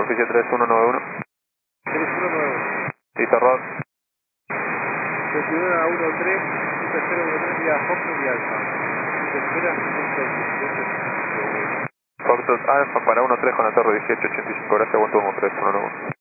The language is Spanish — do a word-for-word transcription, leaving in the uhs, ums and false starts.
oficial tres uno nueve uno. tres uno nueve uno. Listo, Rod. veintiuno a uno tres, cero uno tres, vía Foxtrot y Alfa. Espera, Foxtrot Alfa para uno tres con la torre dieciocho ochenta y cinco, gracias, buen turno tres uno nueve uno.